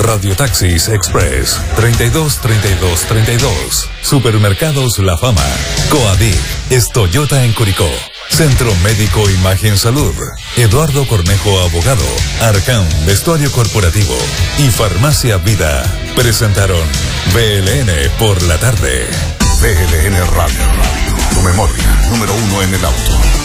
Radiotaxis Express 32 32 32. Supermercados La Fama. Coaviv es Toyota en Curicó. Centro Médico Imagen Salud. Eduardo Cornejo Abogado. Arcán Vestuario Corporativo. Y Farmacia Vida. Presentaron BLN por la tarde. BLN Radio. Tu memoria, número 1 en el auto.